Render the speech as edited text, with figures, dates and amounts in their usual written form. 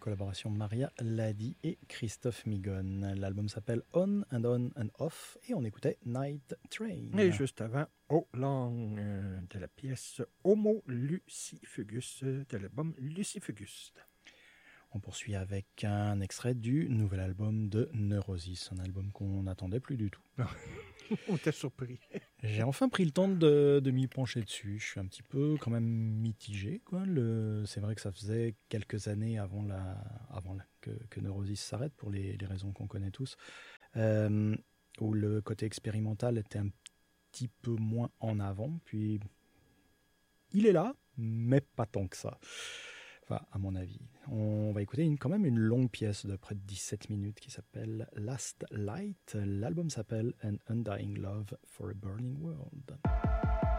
collaboration Maria Ladi et Christophe Migon. L'album s'appelle On and Off et on écoutait Night Train. Et juste avant, Oh Long de la pièce Homo Lucifugus de l'album Lucifugus. On poursuit avec un extrait du nouvel album de Neurosis, un album qu'on n'attendait plus du tout. On était surpris. J'ai enfin pris le temps de m'y pencher dessus. Je suis un petit peu quand même mitigé, quoi. C'est vrai que ça faisait quelques années avant que Neurosis s'arrête, pour les raisons qu'on connaît tous, où le côté expérimental était un petit peu moins en avant. Puis il est là, mais pas tant que ça. Enfin, à mon avis. On va écouter quand même une longue pièce de près de 17 minutes qui s'appelle Last Light. L'album s'appelle An Undying Love for a Burning World.